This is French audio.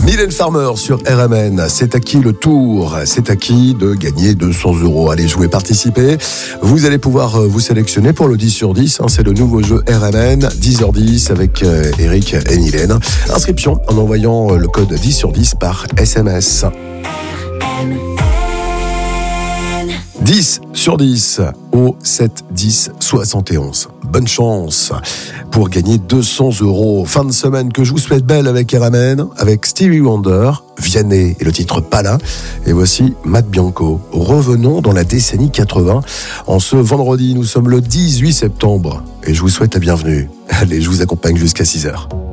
Mylène Farmer sur RMN, c'est à qui le tour? C'est à qui de gagner 200 €? Allez jouer, participer. Vous allez pouvoir vous sélectionner pour le 10 sur 10. C'est le nouveau jeu RMN, 10h10 avec Eric et Mylène. Inscription en envoyant le code 10 sur 10 par SMS. 10 sur 10 au 7 10 71. Bonne chance pour gagner 200 €. Fin de semaine que je vous souhaite belle avec RMN, avec Stevie Wonder, Vianney et le titre Pala. Et voici Matt Bianco. Revenons dans la décennie 80. En ce vendredi, nous sommes le 18 septembre et je vous souhaite la bienvenue. Allez, je vous accompagne jusqu'à 6h.